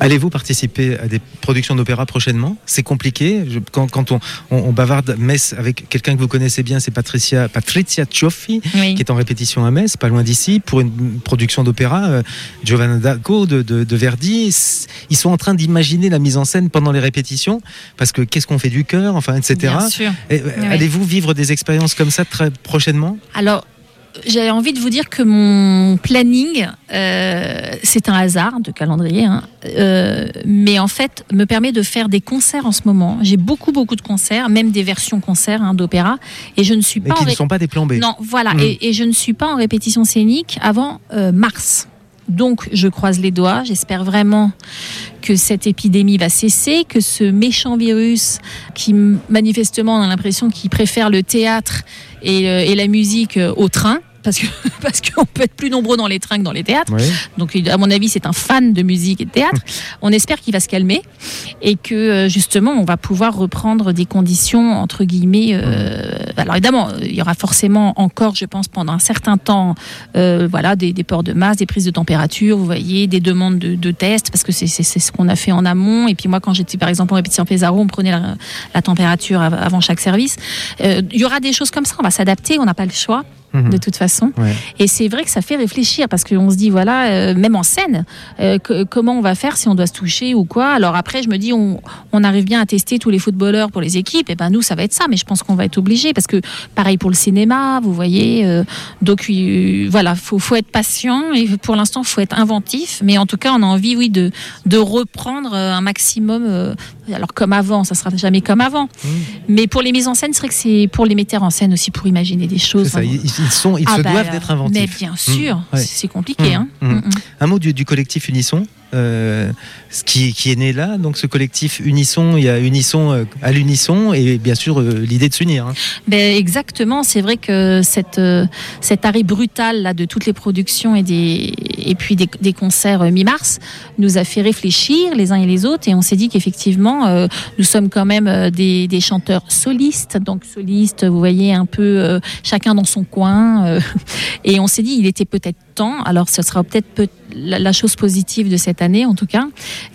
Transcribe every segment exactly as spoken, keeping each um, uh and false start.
Allez-vous participer à des productions d'opéra prochainement ? C'est compliqué. Je, quand, quand on, on, on bavarde Metz avec quelqu'un que vous connaissez bien, c'est Patricia, Patrizia Cioffi, oui. qui est en répétition à Metz, pas loin d'ici, pour une production d'opéra. Euh, Giovanna d'Arco de, de, de Verdi. Ils sont en train d'imaginer la mise en scène pendant les répétitions, parce que qu'est-ce qu'on fait du cœur, enfin, et cetera. Bien sûr. Et, oui. Allez-vous vivre des expériences comme ça très prochainement ? Alors, j'ai envie de vous dire que mon planning, euh, c'est un hasard de calendrier, hein, euh, mais en fait, me permet de faire des concerts en ce moment. J'ai beaucoup, beaucoup de concerts, même des versions concerts hein, d'opéra, et je ne suis mais pas qui en ré... ne sont pas des plans B. Non, voilà, mmh. et, et je ne suis pas en répétition scénique avant euh, mars. Donc, je croise les doigts. J'espère vraiment que cette épidémie va cesser, que ce méchant virus, qui manifestement, on a l'impression qu'il préfère le théâtre et, euh, et la musique au train, parce que parce qu'on peut être plus nombreux dans les trains que dans les théâtres. Oui. Donc, à mon avis, c'est un fan de musique et de théâtre. On espère qu'il va se calmer et que, justement, on va pouvoir reprendre des conditions, entre guillemets... Euh, alors, évidemment, il y aura forcément encore, je pense, pendant un certain temps, euh, voilà, des, des ports de masque, des prises de température, vous voyez, des demandes de, de tests, parce que c'est, c'est, c'est ce qu'on a fait en amont. Et puis, moi, quand j'étais, par exemple, en répétition Pesaro, on prenait la, la température avant chaque service. Euh, il y aura des choses comme ça, on va s'adapter, on n'a pas le choix. De toute façon. Ouais. Et c'est vrai que ça fait réfléchir parce qu'on se dit, voilà, euh, même en scène, euh, que, comment on va faire si on doit se toucher ou quoi. Alors après, je me dis, on, on arrive bien à tester tous les footballeurs pour les équipes. Et ben nous, ça va être ça. Mais je pense qu'on va être obligé parce que pareil pour le cinéma, vous voyez. Euh, donc euh, voilà, faut, faut être patient et pour l'instant, faut être inventif. Mais en tout cas, on a envie, oui, de, de reprendre un maximum. Euh, alors comme avant, ça sera jamais comme avant. Mmh. Mais pour les mises en scène, c'est vrai que c'est pour les metteurs en scène aussi pour imaginer des choses. C'est ça, ils, ils, sont, ils ah se bah doivent alors, d'être inventifs. Mais bien sûr, mmh. ouais. c'est compliqué. Mmh. Hein. Mmh. Mmh. Un mot du, du collectif Unisson. Euh, qui, qui est né là, donc ce collectif Unisson, il y a Unisson euh, à l'unisson et bien sûr euh, l'idée de s'unir. Hein. Ben exactement, c'est vrai que cette, euh, cet arrêt brutal là, de toutes les productions et, des, et puis des, des concerts euh, mi-mars nous a fait réfléchir les uns et les autres et on s'est dit qu'effectivement euh, nous sommes quand même euh, des, des chanteurs solistes, donc solistes, vous voyez un peu euh, chacun dans son coin euh, et on s'est dit il était peut-être temps, alors ce sera peut-être peut- la, la chose positive de cette année en tout cas,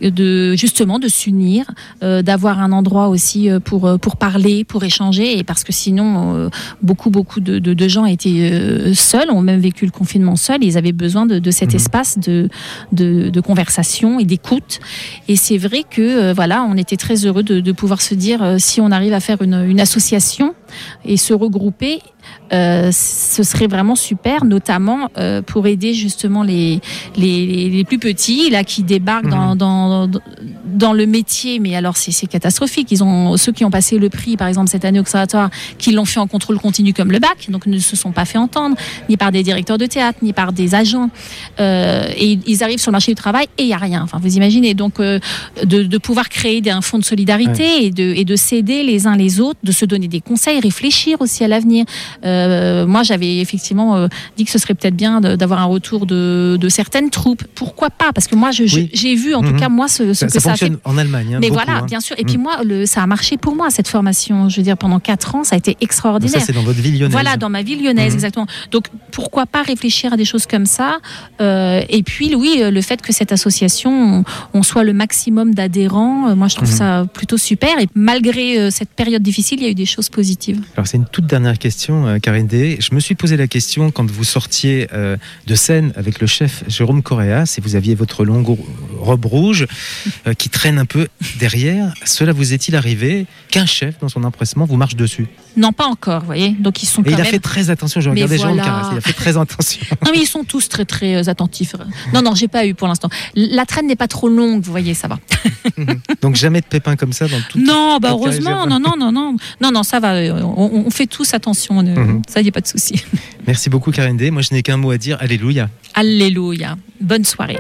de justement de s'unir, euh, d'avoir un endroit aussi pour pour parler, pour échanger, et parce que sinon euh, beaucoup beaucoup de, de, de gens étaient euh, seuls, ont même vécu le confinement seuls, et ils avaient besoin de, de cet mmh. espace de, de de conversation et d'écoute. Et c'est vrai que euh, voilà, on était très heureux de, de pouvoir se dire euh, si on arrive à faire une, une association et se regrouper. Euh, ce serait vraiment super, notamment euh, pour aider justement les, les, les plus petits là, qui débarquent mmh. dans, dans, dans le métier. Mais alors c'est, c'est catastrophique. Ils ont, ceux qui ont passé le prix, par exemple cette année au conservatoire, qui l'ont fait en contrôle continu comme le bac, donc ne se sont pas fait entendre, ni par des directeurs de théâtre, ni par des agents. Euh, et ils arrivent sur le marché du travail et il n'y a rien. Enfin, vous imaginez. Donc euh, de, de pouvoir créer un fonds de solidarité ouais. et, de, et de s'aider les uns les autres, de se donner des conseils, réfléchir aussi à l'avenir. Euh, moi, j'avais effectivement euh, dit que ce serait peut-être bien de, d'avoir un retour de, de certaines troupes. Pourquoi pas ? Parce que moi, je, oui. j'ai vu en mmh. tout cas moi ce, ce ça, que ça, ça fonctionne a fait. En Allemagne, hein, mais beaucoup, voilà, hein. bien sûr. Et mmh. puis moi, le, ça a marché pour moi cette formation. Je veux dire, pendant quatre ans, ça a été extraordinaire. Donc ça, c'est dans votre ville lyonnaise. Voilà, dans ma ville lyonnaise, mmh. exactement. Donc pourquoi pas réfléchir à des choses comme ça ? euh, Et puis oui, le fait que cette association, on, on soit le maximum d'adhérents, moi je trouve mmh. ça plutôt super. Et malgré euh, cette période difficile, il y a eu des choses positives. Alors c'est une toute dernière question, euh, Karine Dehaye. Je me suis posé la question quand vous sortiez euh, de scène avec le chef Jérôme Correa, si vous aviez votre longue robe rouge euh, qui traîne un peu derrière, cela vous est-il arrivé qu'un chef dans son empressement vous marche dessus ? Non, pas encore, vous voyez. Donc ils sont quand Et il même... a fait très attention. Je regardais voilà. Jérôme Correa, il a fait très attention. Non, mais ils sont tous très très euh, attentifs. Non, non, j'ai pas eu pour l'instant. La traîne n'est pas trop longue, vous voyez, ça va. Donc jamais de pépins comme ça dans toute. Non, bah heureusement, non, non, non, non, non, non, ça va. On, on fait tous attention. Mm-hmm. Ça, y a pas de souci. Merci beaucoup, Karine Dehaye. Moi, je n'ai qu'un mot à dire. Alléluia. Alléluia. Bonne soirée.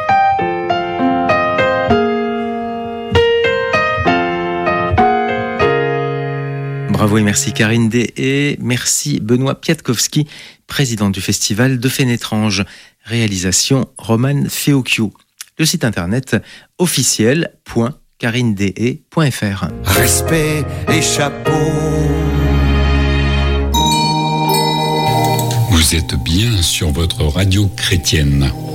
Bravo et merci Karine Dehaye. Merci Benoît Piatkowski, président du festival de Fénétrange. Réalisation Roman Feocchio. Le site internet officiel point karine dehaye point f r. Respect et chapeau. Vous êtes bien sur votre radio chrétienne.